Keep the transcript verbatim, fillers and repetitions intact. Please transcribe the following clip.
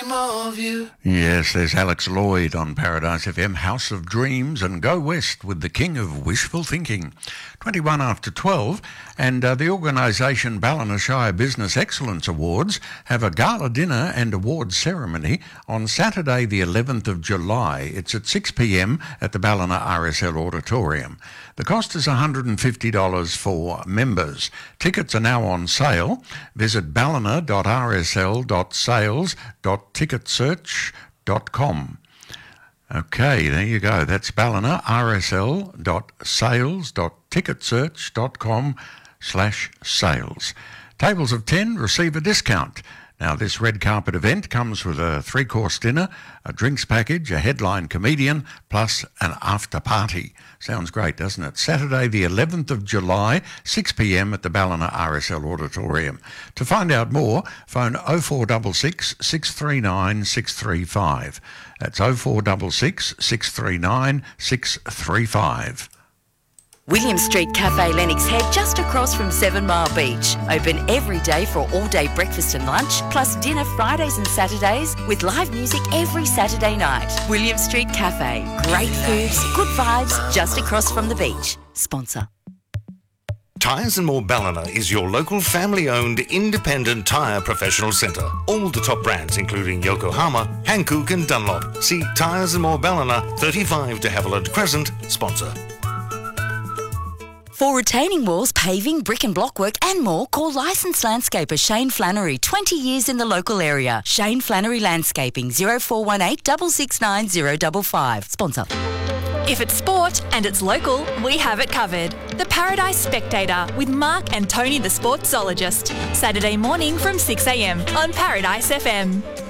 more of you. Yes, there's Alex Lloyd on Paradise F M, House of Dreams, and Go West with the King of Wishful Thinking. twenty-one after twelve, and uh, the organisation Ballina Shire Business Excellence Awards have a gala dinner and awards ceremony on Saturday the eleventh of July. It's at six p m at the Ballina R S L Auditorium. The cost is one hundred fifty dollars for members. Tickets are now on sale. Visit ballina dot r s l dot sales dot ticket search dot com. Okay, there you go. That's ballina r s l dot sales dot ticket search dot com slash sales. Tables of ten receive a discount. Now, this red carpet event comes with a three-course dinner, a drinks package, a headline comedian, plus an after-party. Sounds great, doesn't it? Saturday the eleventh of July, six p m at the Ballina R S L Auditorium. To find out more, phone oh four six six, six three nine, six three five. That's oh four six six, six three nine, six three five. William Street Cafe Lennox Head, just across from Seven Mile Beach. Open every day for all-day breakfast and lunch, plus dinner Fridays and Saturdays with live music every Saturday night. William Street Cafe. Great foods, good vibes, just across from the beach. Sponsor. Tyres and More Ballina is your local family-owned independent tyre professional centre. All the top brands including Yokohama, Hankook and Dunlop. See Tyres and More Ballina, thirty-five de Havilland Crescent. Sponsor. For retaining walls, paving, brick and block work and more, call licensed landscaper Shane Flannery, twenty years in the local area. Shane Flannery Landscaping, oh four one eight, six six nine, oh five five. Sponsor. If it's sport and it's local, we have it covered. The Paradise Spectator with Mark and Tony the Sportsologist. Saturday morning from six a m on Paradise F M.